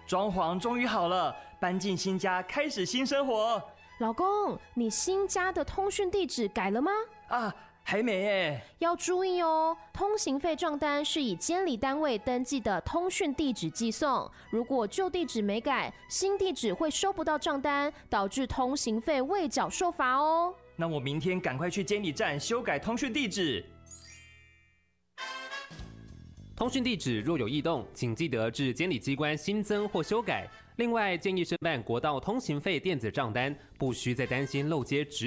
装潢终于好了，搬进新家，开始新生活。 老公，你新家的通讯地址改了吗？ 啊，还没耶。 要注意哦，通行费账单是以监理单位登记的通讯地址寄送。如果旧地址没改，新地址会收不到账单，导致通行费未缴受罚哦。 那我明天赶快去监理站修改通讯地址。 通讯地址若有异动，请记得至监理机关新增或修改。另外，建议申办国道通行费电子账单，不需再担心漏接